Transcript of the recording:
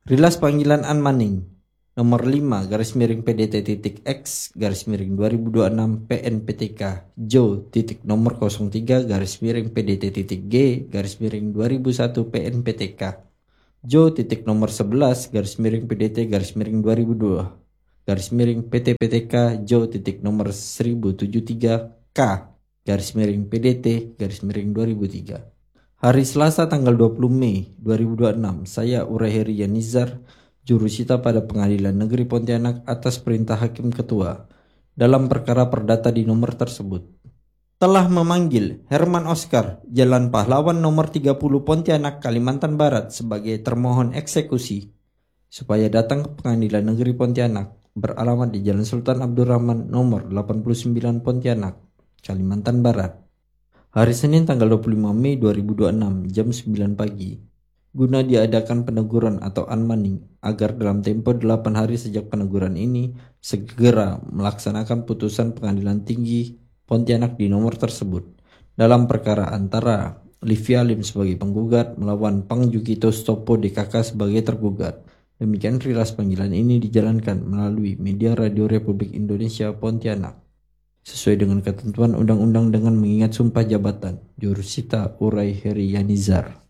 Rilas panggilan An Maning nomor 5 /PDT.X /2026 PNPTK Jo nomor 03 /PDT.G /2001 PNPTK Jo nomor 11 /PDT /2002 PTPTK Jo nomor 1073 K /PDT /2003. Hari Selasa tanggal 20 Mei 2026, saya Uraheri Yanizar, jurusita pada Pengadilan Negeri Pontianak atas perintah Hakim Ketua dalam perkara perdata di nomor tersebut. Telah memanggil Herman Oscar, Jalan Pahlawan nomor 30 Pontianak, Kalimantan Barat sebagai termohon eksekusi supaya datang ke Pengadilan Negeri Pontianak beralamat di Jalan Sultan Abdurrahman nomor 89 Pontianak, Kalimantan Barat. Hari Senin tanggal 25 Mei 2026 jam 9 pagi guna diadakan peneguran atau unmanning agar dalam tempo 8 hari sejak peneguran ini segera melaksanakan putusan Pengadilan Tinggi Pontianak di nomor tersebut dalam perkara antara Livia Lim sebagai penggugat melawan Pang Jukito Stopo DKK sebagai tergugat. Demikian rilas panggilan ini dijalankan melalui media Radio Republik Indonesia Pontianak sesuai dengan ketentuan undang-undang dengan mengingat sumpah jabatan. Jurusita Uraheri Yanizar.